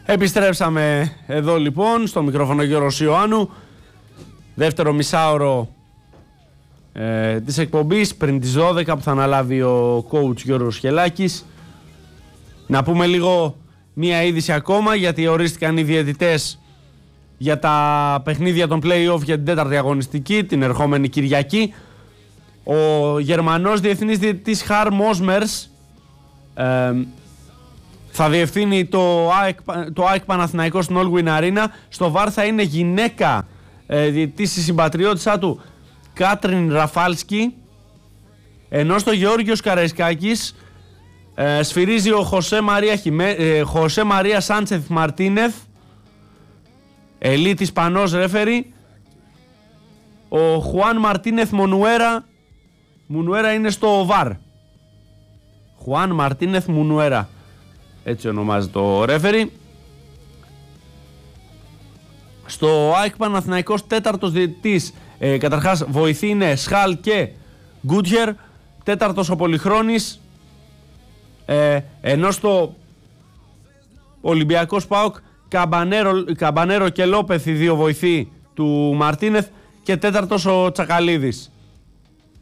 Επιστρέψαμε εδώ λοιπόν στο μικρόφωνο Γιώργος Ιωάννου. Δεύτερο μισάωρο της εκπομπής πριν τις 12 που θα αναλάβει ο coach Γιώργος Χελάκης. Να πούμε λίγο μία είδηση ακόμα, γιατί ορίστηκαν οι διαιτητές για τα παιχνίδια των play-off για την τέταρτη αγωνιστική την ερχόμενη Κυριακή. Ο Γερμανός διεθνής διαιτητής Χαρμ Όσμερς θα διευθύνει το ΑΕΚ Παναθηναϊκό στην All Win Arena. Στο VAR θα είναι γυναίκα διαιτητής, η συμπατριώτησά του Κάτριν Ραφάλσκι, ενώ στο Γεώργιος Καραϊσκάκης σφυρίζει ο Χωσέ Μαρία Σάντσεθ Μαρτίνεθ, ελίτ Ισπανός ρέφερι. Ο Χουάν Μαρτίνεθ Μουνουέρα είναι στο VAR. Χουάν Μαρτίνεθ Μουνουέρα, έτσι ονομάζεται το ρέφερι. Στο ΑΕΚ Παναθηναϊκός τέταρτος διαιτητής, καταρχάς βοηθή είναι Σχάλ και Γκούτιερ. Τέταρτος ο Πολυχρόνης, ενώ στο Ολυμπιακός ΠΑΟΚ Καμπανέρο και Λόπεθ, οι δύο βοηθοί του Μαρτίνεθ, και τέταρτος ο Τσακαλίδης.